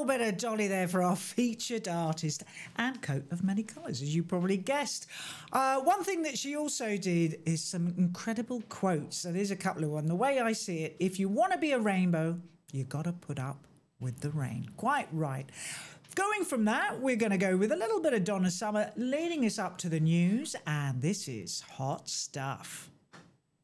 little bit of Dolly there for our featured artist and coat of many colours, as you probably guessed. One thing that she also did is some incredible quotes. So there's a couple of them. The way I see it, if you want to be a rainbow, you got to put up with the rain. Quite right. Going from that, we're going to go with a little bit of Donna Summer leading us up to the news, and this is Hot Stuff.